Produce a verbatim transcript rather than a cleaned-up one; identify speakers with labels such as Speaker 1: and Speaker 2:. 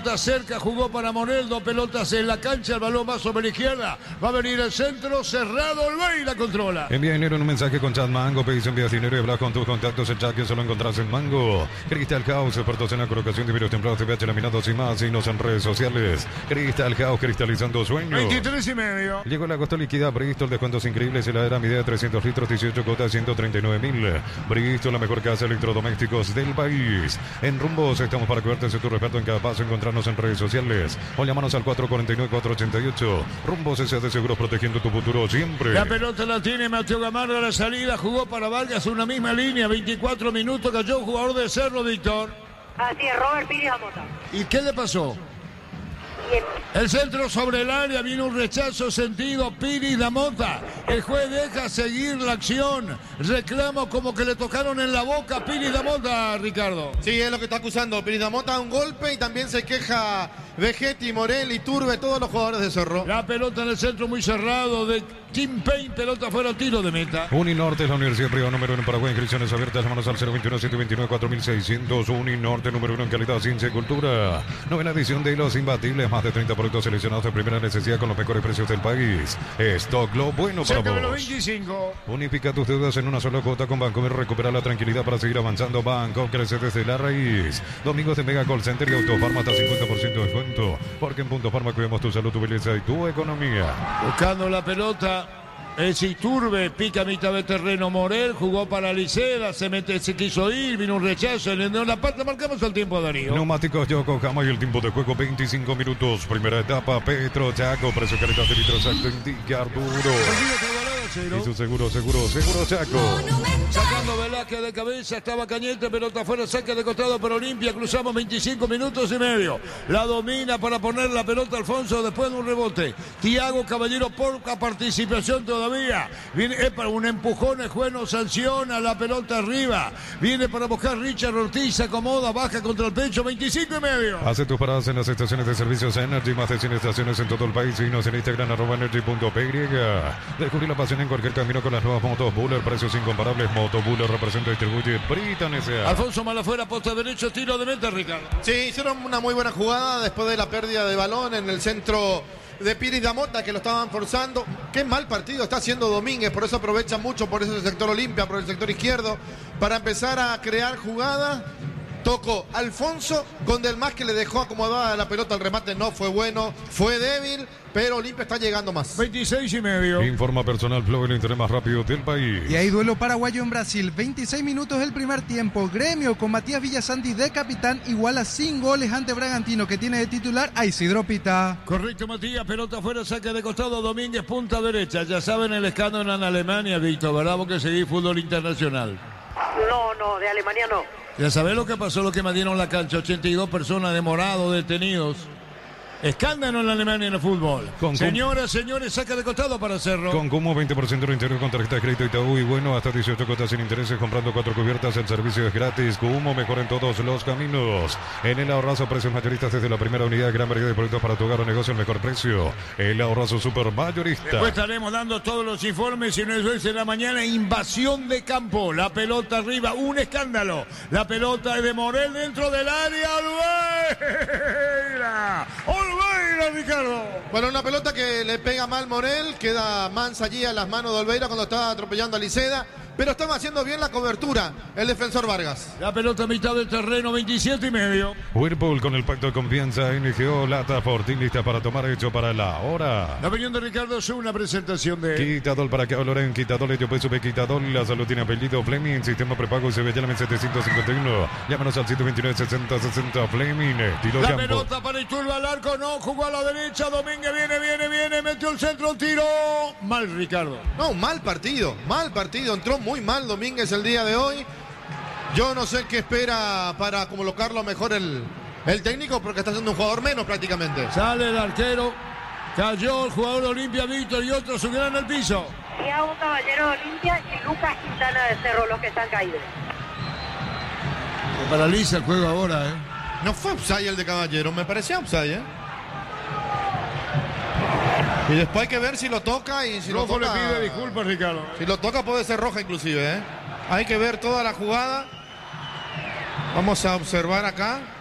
Speaker 1: pelota cerca, jugó para Morel, dos pelotas en la cancha, el balón va sobre la izquierda, va a venir el centro, cerrado, Olveira controla.
Speaker 2: Envía dinero en un mensaje con Chat Mango, pedís envías dinero y hablas con tus contactos, el chat que solo encontrás en Mango. Cristal House, expertos en la colocación de vidrios templados, T V H laminados y más, signos en redes sociales. Cristal House, cristalizando sueños.
Speaker 1: veintitrés y medio.
Speaker 2: Llegó el agosto liquida Bristol, descuentos increíbles, heladera medida de trescientos litros, dieciocho cuotas, ciento treinta y nueve mil. Bristol, la mejor casa de electrodomésticos del país. En Rumbos estamos para cuidarte de tu respeto en cada paso, encontrarnos en redes sociales o llamanos al cuatro cuatro nueve, cuatro ocho ocho. Rumbos S A de Seguros, protegiendo tu futuro siempre.
Speaker 1: La pelota la tiene Mateo Gamarra a la salida, jugó para Vargas, una misma línea, veinticuatro minutos, cayó un jugador de Cerro, Víctor.
Speaker 3: Así es, Robert Pires Amota.
Speaker 1: ¿Y qué le pasó?
Speaker 3: Bien.
Speaker 1: El centro sobre el área, viene un rechazo sentido, Piris da Mota. El juez deja seguir la acción. Reclamo como que le tocaron en la boca a Piris da Mota, Ricardo.
Speaker 4: Sí, es lo que está acusando Piris da Mota, un golpe, y también se queja Vegetti, Morel, Iturbe, todos los jugadores de Cerro.
Speaker 1: La pelota en el centro muy cerrado de Tim Payne, pelota fuera, tiro de meta.
Speaker 2: Uninorte es la Universidad Privada número uno en Paraguay, inscripciones abiertas, manos al cero veintiuno, ciento veintinueve, cuatro mil seiscientos. Uninorte número uno en calidad, ciencia y cultura. Novena edición de Los Imbatibles, más de treinta productos seleccionados de primera necesidad con los mejores precios del país. Stock lo bueno para vos.
Speaker 1: los veinticinco.
Speaker 2: Unifica tus deudas en una sola cuota con Bancomer, recupera la tranquilidad para seguir avanzando. Banco crece desde la raíz. Domingos de Mega Call Center y Autofarma hasta cincuenta por ciento de descuento, porque en Punto Farma cuidamos tu salud, tu belleza y tu economía.
Speaker 1: Buscando la pelota, es Iturbe, pica mitad de terreno Morel, jugó para Liceda, se mete, se quiso ir, vino un rechazo, en la parte marcamos el tiempo a Darío.
Speaker 2: Neumáticos Yokohama y el tiempo de juego veinticinco minutos. Primera etapa, Petro Chaco, precio calidad de litro exacto, indicar duro. Y su seguro, seguro, seguro Chaco.
Speaker 1: Sacando Velázquez de cabeza, estaba Cañete, pelota fuera, saque de costado para Olimpia, cruzamos veinticinco minutos y medio. La domina para poner la pelota Alfonso después de un rebote. Tiago Caballero, poca participación todavía. Viene es para un empujón, el juez no sanciona la pelota arriba. Viene para buscar Richard Ortiz, se acomoda, baja contra el pecho, veinticinco y medio.
Speaker 2: Hace tus paradas en las estaciones de servicios Energy, más de cien estaciones en todo el país. Síguenos en Instagram, arroba energy punto p y. Descubrir la pasión en cualquier camino con las nuevas motos Buller, precios incomparables. Moto Buller representa y distribuye Britan S A.
Speaker 1: Alfonso Malafuera, posta derecho, tiro de meta, Ricardo.
Speaker 4: Sí, hicieron una muy buena jugada después de la pérdida de balón en el centro de Piris da Mota, que lo estaban forzando. Qué mal partido está haciendo Domínguez, por eso aprovecha mucho por ese sector Olimpia, por el sector izquierdo, para empezar a crear jugadas. Tocó Alfonso con Del Más, que le dejó acomodada la pelota, el remate no fue bueno, fue débil, pero Olimpia está llegando más.
Speaker 1: veintiséis y medio.
Speaker 2: Informa Personal Flow, el interés más rápido del país.
Speaker 5: Y hay duelo paraguayo en Brasil, veintiséis minutos del primer tiempo. Gremio con Matías Villasanti de capitán iguala sin goles ante Bragantino, que tiene de titular a Isidro Pita.
Speaker 1: Correcto, Matías, pelota fuera, saque de costado, Domínguez, punta derecha. Ya saben el escándalo en Alemania, Víctor, ¿verdad? Porque seguís fútbol internacional.
Speaker 3: No, no, de Alemania no.
Speaker 1: Ya sabés lo que pasó, lo que me dieron la cancha, ochenta y dos personas demorados, detenidos. Escándalo en la Alemania en el fútbol.
Speaker 2: Con
Speaker 1: Señoras, señores, saca de costado para Cerro.
Speaker 2: Con como veinte por ciento de interior con tarjeta de crédito Itaú y bueno, hasta dieciocho cuotas sin intereses, comprando cuatro cubiertas, el servicio es gratis. Cumo, mejor en todos los caminos. En el ahorrazo, precios mayoristas desde la primera unidad, gran variedad de productos para tu hogar o negocio, el mejor precio. El ahorrazo super mayorista.
Speaker 1: Después estaremos dando todos los informes y no es en la mañana, invasión de campo. La pelota arriba, un escándalo. La pelota es de Morel dentro del área. Olveira. Olveira, Ricardo.
Speaker 4: Bueno, una pelota que le pega mal Morel, queda mansa allí a las manos de Olveira cuando estaba atropellando a Liceda, pero estaba haciendo bien la cobertura el defensor Vargas.
Speaker 1: La pelota a mitad del terreno, veintisiete y medio.
Speaker 2: Whirlpool con el pacto de confianza, N G O, Lata Fortín, lista para tomar, hecho para la hora.
Speaker 1: La opinión de Ricardo es una presentación de...
Speaker 2: Quitadol para que Loren, Quitadol, yo peso, Quitadol, la salud tiene apellido Fleming, sistema prepago, se ve ya la setecientos cincuenta y uno. Llámanos al ciento veintinueve, sesenta, sesenta, Fleming, tiro
Speaker 1: La
Speaker 2: campo.
Speaker 1: pelota para Iturbe al arco, no, jugó a la derecha, Domínguez viene, viene, viene, metió el centro, tiro. Mal, Ricardo.
Speaker 4: No, mal partido, mal partido, entró muy mal Domínguez el día de hoy. Yo no sé qué espera para colocarlo mejor el, el técnico, porque está siendo un jugador menos prácticamente.
Speaker 1: Sale el arquero, cayó el jugador de Olimpia, Víctor, y otros subieron al piso.
Speaker 3: Tiago Caballero de Olimpia y Lucas Quintana de Cerro, los que están caídos.
Speaker 1: Se paraliza el juego ahora, ¿eh?
Speaker 4: No fue offside el de Caballero, me parecía offside, ¿eh? Y después hay que ver si lo toca y si
Speaker 1: Rojo
Speaker 4: lo toca...
Speaker 1: le pide disculpas, Ricardo.
Speaker 4: Si lo toca puede ser roja inclusive, ¿eh? Hay que ver toda la jugada. Vamos a observar acá.